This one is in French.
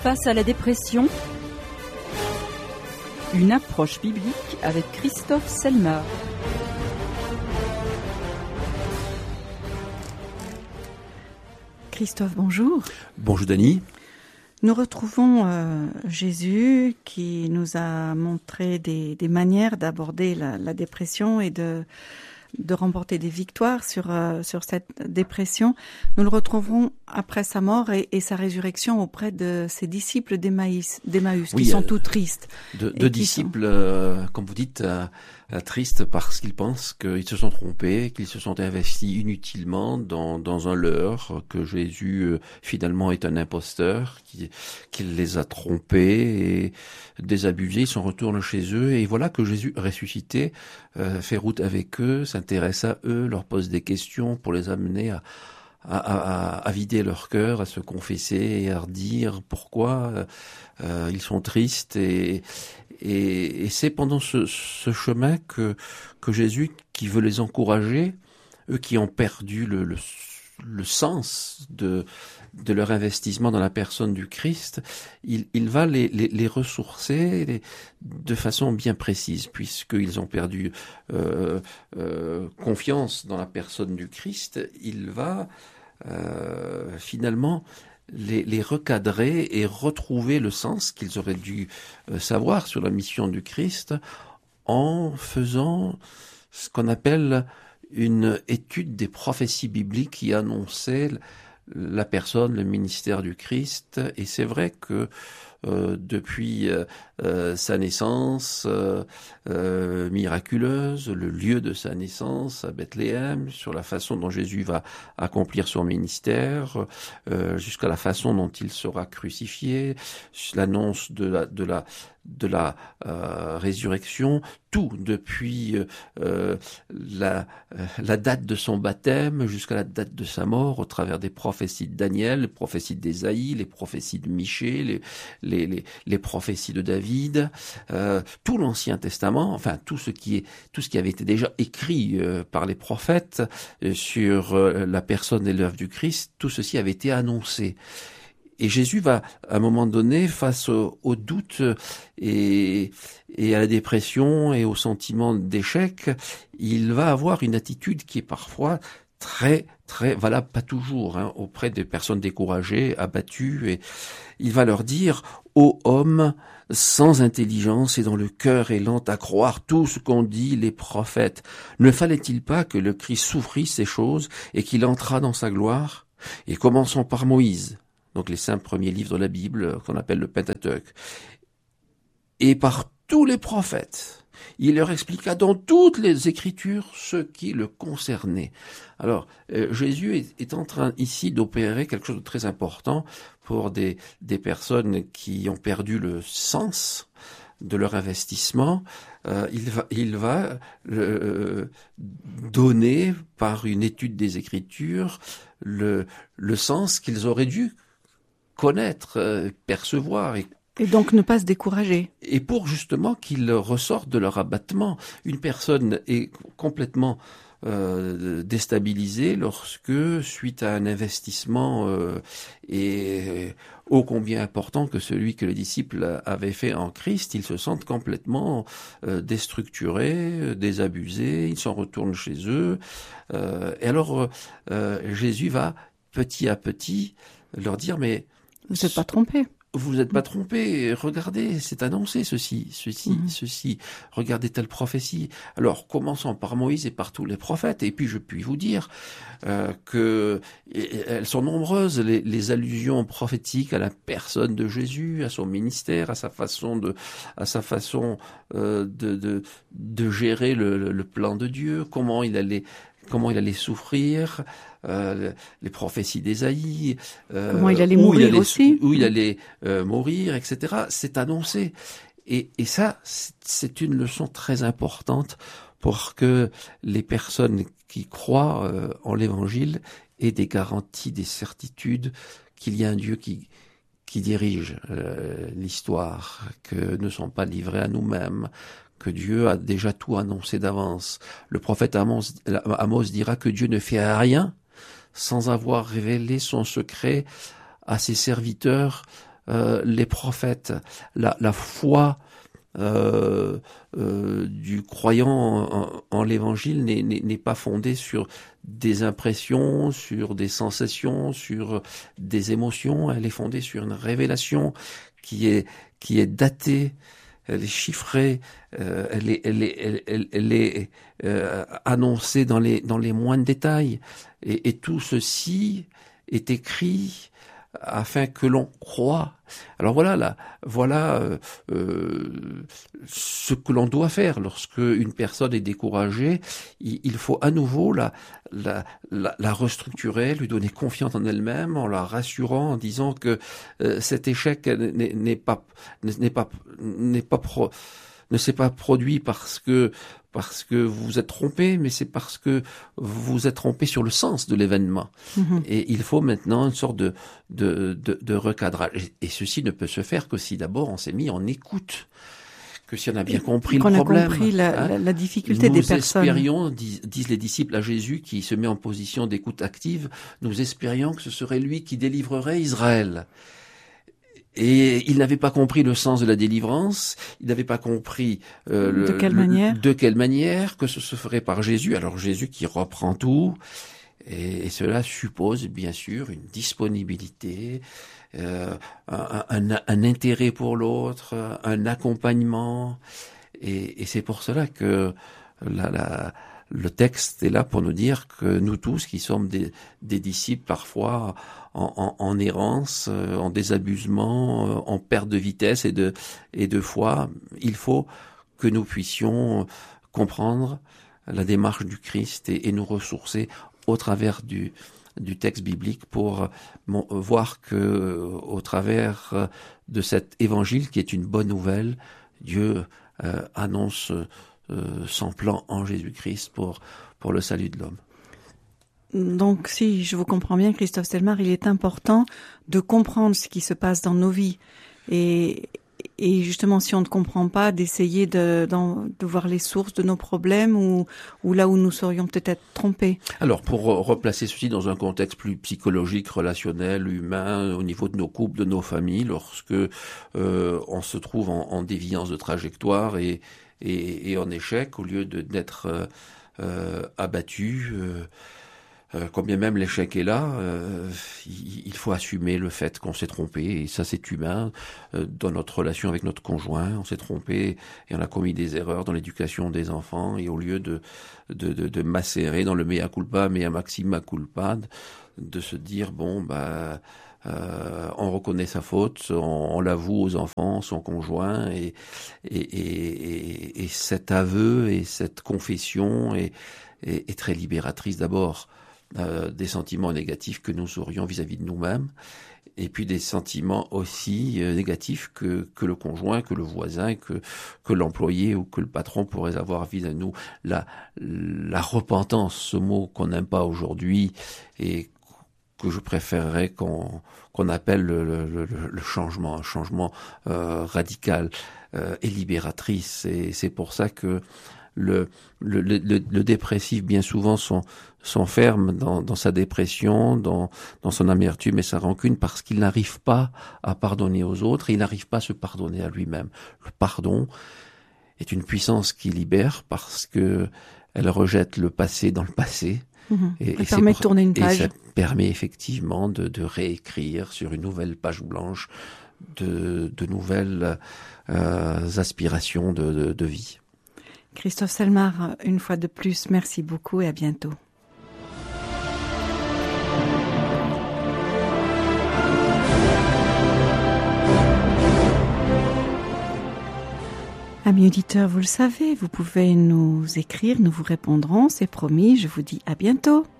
Face à la dépression, une approche biblique avec Christophe Selmer. Christophe, bonjour. Bonjour Dany. Nous retrouvons Jésus qui nous a montré des manières d'aborder la dépression et de remporter des victoires sur cette dépression. Nous le retrouverons après sa mort et sa résurrection auprès de ses disciples d'Emmaüs qui sont tout tristes. Deux disciples, comme vous dites, tristes parce qu'ils pensent qu'ils se sont trompés, qu'ils se sont investis inutilement dans un leurre, que Jésus finalement est un imposteur, qu'il les a trompés et désabusés. Ils s'en retournent chez eux et voilà que Jésus ressuscité fait route avec eux, s'intéresse à eux, leur pose des questions pour les amener à vider leur cœur, à se confesser et à redire pourquoi ils sont tristes et c'est pendant ce chemin que Jésus, qui veut les encourager, eux qui ont perdu le sens de leur investissement dans la personne du Christ, il va les ressourcer de façon bien précise, puisqu'ils ont perdu confiance dans la personne du Christ. Il va finalement les recadrer et retrouver le sens qu'ils auraient dû savoir sur la mission du Christ en faisant ce qu'on appelle une étude des prophéties bibliques qui annonçaient la personne, le ministère du Christ. Et c'est vrai que depuis sa naissance miraculeuse, le lieu de sa naissance à Bethléem, sur la façon dont Jésus va accomplir son ministère, jusqu'à la façon dont il sera crucifié, l'annonce de la résurrection, tout depuis la date de son baptême jusqu'à la date de sa mort, au travers des prophéties de Daniel, les prophéties d'Ésaïe, les prophéties de Michée, les prophéties de David, tout l'Ancien Testament, enfin tout ce qui avait été déjà écrit par les prophètes sur la personne et l'œuvre du Christ, tout ceci avait été annoncé. Et Jésus va, à un moment donné, face au doute et à la dépression et au sentiment d'échec, il va avoir une attitude qui est parfois très, très valable, pas toujours, auprès des personnes découragées, abattues, et il va leur dire « Ô homme, sans intelligence et dont le cœur est lent à croire tout ce qu'ont dit les prophètes, ne fallait-il pas que le Christ souffrît ces choses et qu'il entrât dans sa gloire ?» Et commençons par Moïse, donc les 5 premiers livres de la Bible, qu'on appelle le Pentateuque, et par tous les prophètes. Il leur expliqua dans toutes les Écritures ce qui le concernait. Alors, Jésus est en train ici d'opérer quelque chose de très important pour des personnes qui ont perdu le sens de leur investissement. Il va donner, par une étude des Écritures, le sens qu'ils auraient dû connaître, percevoir et donc ne pas se décourager. Et pour justement qu'ils ressortent de leur abattement. Une personne est complètement déstabilisée lorsque, suite à un investissement ô combien important que celui que les disciples avaient fait en Christ, ils se sentent complètement déstructurés, désabusés, ils s'en retournent chez eux. Et alors Jésus va petit à petit leur dire « mais vous n'êtes pas trompés. Vous n'êtes pas trompés, regardez, c'est annoncé ceci, regardez telle prophétie. » Alors, commençons par Moïse et par tous les prophètes, et puis je puis vous dire que elles sont nombreuses, les allusions prophétiques à la personne de Jésus, à son ministère, à sa façon de gérer le plan de Dieu, comment il allait souffrir, les prophéties d'Ésaïe, comment il allait mourir aussi, où il allait mourir, etc. C'est annoncé. Et ça, c'est une leçon très importante pour que les personnes qui croient en l'Évangile aient des garanties, des certitudes qu'il y a un Dieu qui dirige l'histoire, que ne sont pas livrés à nous-mêmes, que Dieu a déjà tout annoncé d'avance. Le prophète Amos dira que Dieu ne fait rien sans avoir révélé son secret à ses serviteurs les prophètes. La foi du croyant en l'évangile n'est pas fondée sur des impressions, sur des sensations, sur des émotions. Elle est fondée sur une révélation qui est datée, elle est chiffrée, elle est annoncée dans les moindres détails. Et tout ceci est écrit afin que l'on croie. Alors voilà ce que l'on doit faire lorsque une personne est découragée. Il faut à nouveau la restructurer, lui donner confiance en elle-même, en la rassurant, en disant que cet échec ne s'est pas produit parce que vous vous êtes trompé, mais c'est parce que vous vous êtes trompé sur le sens de l'événement. Mmh. Et il faut maintenant une sorte de recadrage. Et ceci ne peut se faire que si d'abord on s'est mis en écoute, que si on a bien compris le problème. Qu'on a compris la difficulté des personnes. Nous espérions, disent les disciples à Jésus, qui se met en position d'écoute active, nous espérions que ce serait lui qui délivrerait Israël. Et il n'avait pas compris le sens de la délivrance, il n'avait pas compris de quelle manière que ce se ferait par Jésus. Alors Jésus qui reprend tout, et cela suppose bien sûr une disponibilité, un intérêt pour l'autre, un accompagnement, et c'est pour cela que le texte est là pour nous dire que nous tous qui sommes des disciples parfois en errance, en désabusement, en perte de vitesse et de foi, il faut que nous puissions comprendre la démarche du Christ et nous ressourcer au travers du texte biblique pour voir que au travers de cet évangile qui est une bonne nouvelle, Dieu annonce son plan en Jésus-Christ pour le salut de l'homme. Donc, si je vous comprends bien, Christophe Stelmar, il est important de comprendre ce qui se passe dans nos vies. Et justement, si on ne comprend pas, d'essayer de voir les sources de nos problèmes ou là où nous serions peut-être trompés. Alors, pour replacer ceci dans un contexte plus psychologique, relationnel, humain, au niveau de nos couples, de nos familles, lorsque on se trouve en déviance de trajectoire et en échec, au lieu d'être abattu, quand bien même l'échec est là, il faut assumer le fait qu'on s'est trompé, et ça c'est humain. Dans notre relation avec notre conjoint, on s'est trompé et on a commis des erreurs dans l'éducation des enfants, et au lieu de macérer dans le mea culpa, mea maxima culpa, de se dire on reconnaît sa faute, on l'avoue aux enfants, son conjoint, et cet aveu et cette confession est très libératrice d'abord des sentiments négatifs que nous aurions vis-à-vis de nous-mêmes, et puis des sentiments aussi négatifs que le conjoint, que le voisin, que l'employé ou que le patron pourrait avoir vis-à-vis de nous. La repentance, ce mot qu'on n'aime pas aujourd'hui et que je préférerais qu'on appelle le changement, un changement radical et libératrice. Et c'est pour ça que le dépressif bien souvent s'enferme dans sa dépression, dans son amertume et sa rancune, parce qu'il n'arrive pas à pardonner aux autres et il n'arrive pas à se pardonner à lui-même. Le pardon est une puissance qui libère parce que elle rejette le passé dans le passé. Et ça permet de tourner une page. Et ça permet effectivement de réécrire sur une nouvelle page blanche de nouvelles aspirations de vie. Christophe Stelmar, une fois de plus, merci beaucoup et à bientôt. Amis auditeurs, vous le savez, vous pouvez nous écrire, nous vous répondrons, c'est promis, je vous dis à bientôt.